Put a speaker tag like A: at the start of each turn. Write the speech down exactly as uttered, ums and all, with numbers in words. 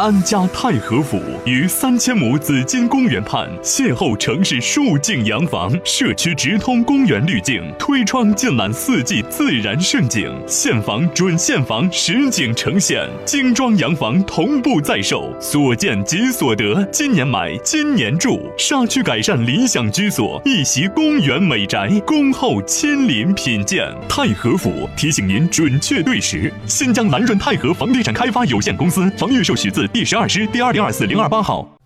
A: 安家太和府于三千亩紫金公园畔，邂逅城市数境洋房，社区直通公园滤镜，推窗尽览四季自然盛景，现房准现房实景呈现，精装洋房同步在售，所见即所得，今年买今年住，沙区改善理想居所，一席公园美宅，恭候亲临品鉴。太和府提醒您准确对时。新疆蓝润太和房地产开发有限公司房预售许字第十二师第二零二四零二八号。